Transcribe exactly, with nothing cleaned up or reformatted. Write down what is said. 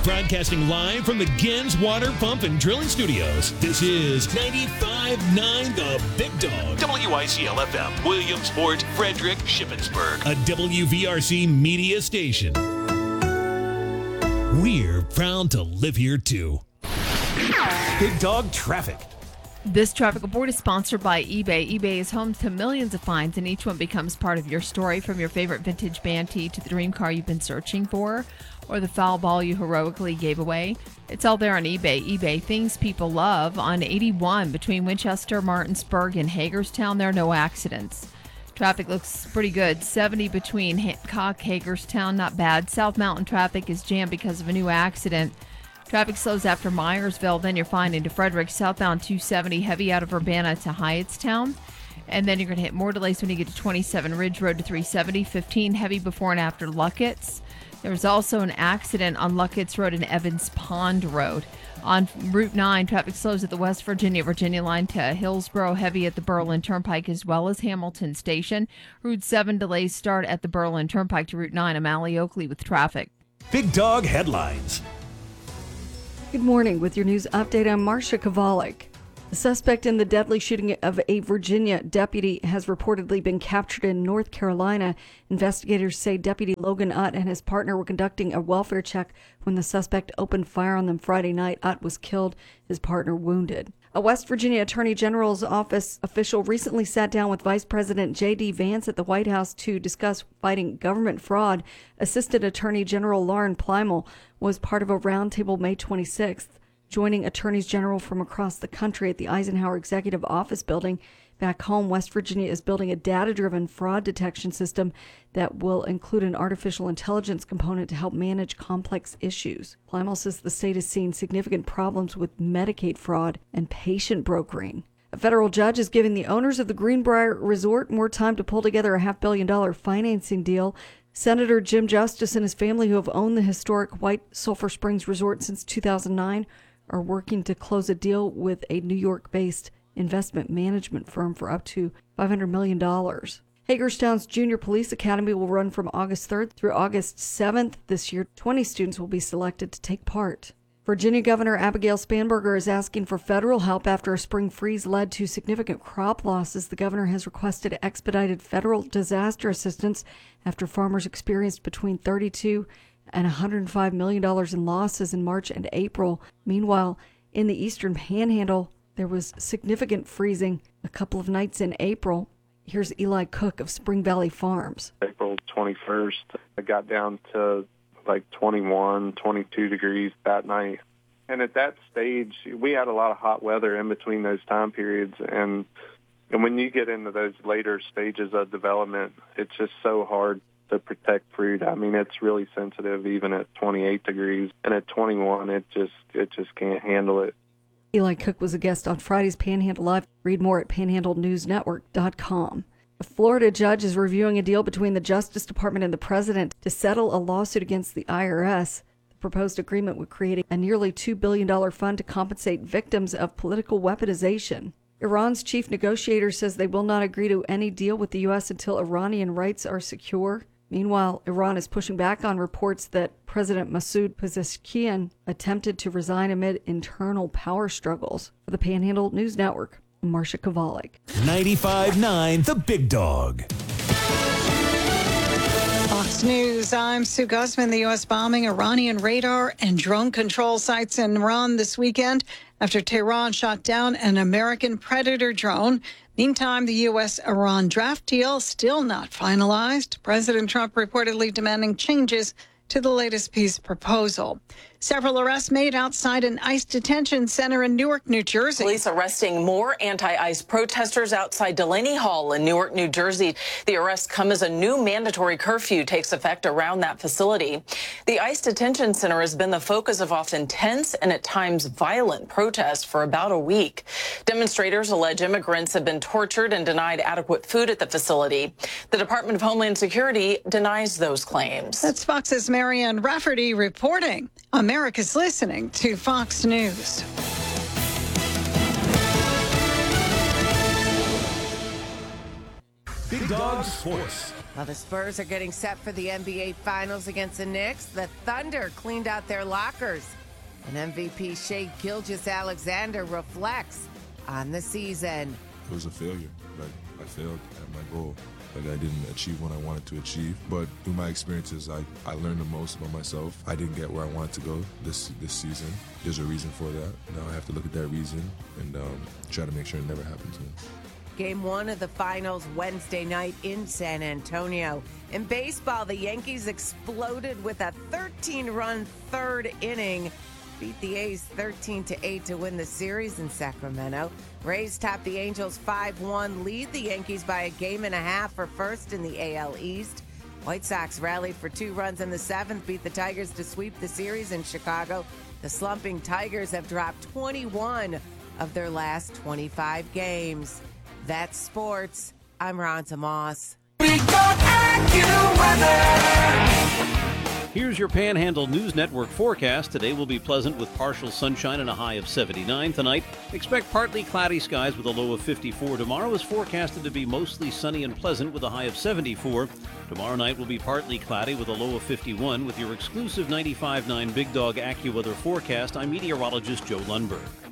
Broadcasting live from the Gens Water Pump and Drilling Studios. This is ninety-five point nine The Big Dog. W I C L F M, Williamsport, Frederick, Shippensburg. A W V R C media station. We're proud to live here too. Big Dog Traffic. This traffic report is sponsored by eBay. eBay is home to millions of finds, and each one becomes part of your story, from your favorite vintage band tee to the dream car you've been searching for, or the foul ball you heroically gave away. It's all there on eBay. eBay, things people love. On eighty-one between Winchester, Martinsburg, and Hagerstown, there are no accidents. Traffic looks pretty good. seventy between Hancock, Hagerstown, not bad. South Mountain traffic is jammed because of a new accident. Traffic slows after Myersville, then you're fine into Frederick. Southbound two seventy, heavy out of Urbana to Hyattstown. And then you're going to hit more delays when you get to twenty-seven Ridge Road to three seventy. fifteen heavy before and after Luckett's. There was also an accident on Luckett's Road and Evans Pond Road. On Route nine, traffic slows at the West Virginia, Virginia line to Hillsborough, heavy at the Berlin Turnpike as well as Hamilton Station. Route seven delays start at the Berlin Turnpike to Route nine, O'Malley Oakley with traffic. Big Dog Headlines. Good morning. With your news update, I'm Marcia Kovalik. The suspect in the deadly shooting of a Virginia deputy has reportedly been captured in North Carolina. Investigators say Deputy Logan Utt and his partner were conducting a welfare check when the suspect opened fire on them Friday night. Utt was killed, his partner wounded. A West Virginia Attorney General's office official recently sat down with Vice President J D. Vance at the White House to discuss fighting government fraud. Assistant Attorney General Lauren Plymel was part of a roundtable May twenty-sixth, joining attorneys general from across the country at the Eisenhower Executive Office building. Back home, West Virginia is building a data-driven fraud detection system that will include an artificial intelligence component to help manage complex issues. Plymel says the state has seen significant problems with Medicaid fraud and patient brokering. A federal judge is giving the owners of the Greenbrier Resort more time to pull together a half billion dollar financing deal. Senator Jim Justice and his family, who have owned the historic White Sulphur Springs Resort since two thousand nine, are working to close a deal with a New York-based investment management firm for up to five hundred million dollars. Hagerstown's Junior Police Academy will run from August third through August seventh. This year, twenty students will be selected to take part. Virginia Governor Abigail Spanberger is asking for federal help after a spring freeze led to significant crop losses. The governor has requested expedited federal disaster assistance after farmers experienced between thirty-two and one hundred five million dollars in losses in March and April. Meanwhile, in the eastern panhandle, there was significant freezing a couple of nights in April. Here's Eli Cook of Spring Valley Farms. April twenty-first, I got down to like twenty-one, twenty-two degrees that night. And at that stage, we had a lot of hot weather in between those time periods. And, and when you get into those later stages of development, it's just so hard to protect fruit. I mean, it's really sensitive even at twenty-eight degrees. And at twenty-one, it just it just can't handle it. Eli Cook was a guest on Friday's Panhandle Live. Read more at panhandle news network dot com. A Florida judge is reviewing a deal between the Justice Department and the president to settle a lawsuit against the I R S. The proposed agreement would create a nearly two billion dollars fund to compensate victims of political weaponization. Iran's chief negotiator says they will not agree to any deal with the U S until Iranian rights are secure. Meanwhile, Iran is pushing back on reports that President Masoud Pezeshkian attempted to resign amid internal power struggles. For the Panhandle News Network, I'm Marcia Kovalik. ninety-five point nine The Big Dog. Fox News, I'm Sue Guzman. The U S bombing Iranian radar and drone control sites in Iran this weekend after Tehran shot down an American Predator drone. Meantime, the U S Iran draft deal still not finalized. President Trump reportedly demanding changes to the latest peace proposal. Several arrests made outside an ICE detention center in Newark, New Jersey. Police arresting more anti-ICE protesters outside Delaney Hall in Newark, New Jersey. The arrests come as a new mandatory curfew takes effect around that facility. The ICE detention center has been the focus of often tense and at times violent protests for about a week. Demonstrators allege immigrants have been tortured and denied adequate food at the facility. The Department of Homeland Security denies those claims. That's Fox's Marianne Rafferty reporting. America's listening to Fox News. Big Dog Sports. While the Spurs are getting set for the N B A Finals against the Knicks, the Thunder cleaned out their lockers. And M V P Shai Gilgeous-Alexander reflects on the season. It was a failure. Like, I failed at my goal. Like, I didn't achieve what I wanted to achieve. But through my experiences, I, I learned the most about myself. I didn't get where I wanted to go this this season. There's a reason for that. Now I have to look at that reason and um, try to make sure it never happens again. Game one of the finals Wednesday night in San Antonio. In baseball, the Yankees exploded with a thirteen-run third inning. Beat the A's thirteen to eight to win the series in Sacramento. Rays topped the Angels five one, lead the Yankees by a game and a half for first in the A L East. White Sox rallied for two runs in the seventh, beat the Tigers to sweep the series in Chicago. The slumping Tigers have dropped twenty-one of their last twenty-five games. That's sports. I'm Ronta Moss. Here's your Panhandle News Network forecast. Today will be pleasant with partial sunshine and a high of seventy-nine. Tonight, expect partly cloudy skies with a low of fifty-four. Tomorrow is forecasted to be mostly sunny and pleasant with a high of seventy-four. Tomorrow night will be partly cloudy with a low of fifty-one. With your exclusive ninety-five point nine Big Dog AccuWeather forecast, I'm meteorologist Joe Lundberg.